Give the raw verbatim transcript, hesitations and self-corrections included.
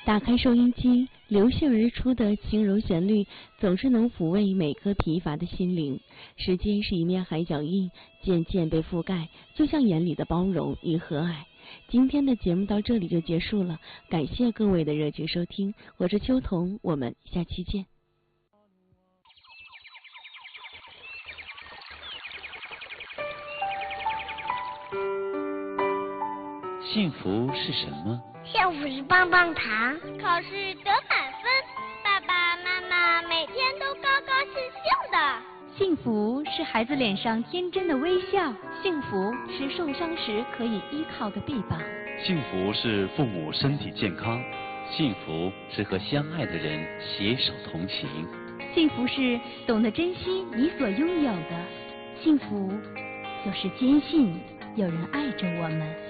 打开收音机，流泻而出的轻柔旋律总是能抚慰每颗疲乏的心灵。时间是一面海角印，渐渐被覆盖，就像眼里的包容与和蔼。今天的节目到这里就结束了，感谢各位的热情收听，我是秋彤，我们下期见。 幸福是什么？ 幸福是棒棒糖， 考试得满分，爸爸妈妈每天都高高兴兴的。 幸福是孩子脸上天真的微笑，幸福是受伤时可以依靠的臂膀， 幸福是父母身体健康，幸福是和相爱的人携手同行， 幸福是懂得珍惜你所拥有的，幸福就是坚信有人爱着我们。